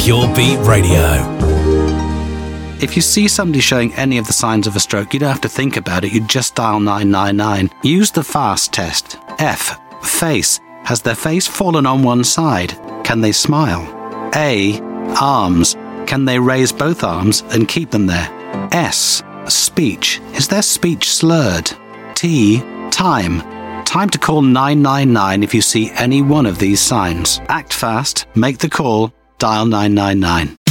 Pure Beat Radio. If you see somebody showing any of the signs of a stroke, you don't have to think about it. You just dial 999. Use the FAST test. F. Face. Has their face fallen on one side? Can they smile? A. Arms. Can they raise both arms and keep them there? S. Speech. Is their speech slurred? T. Time. Time to call 999 if you see any one of these signs. Act fast, make the call, dial 999.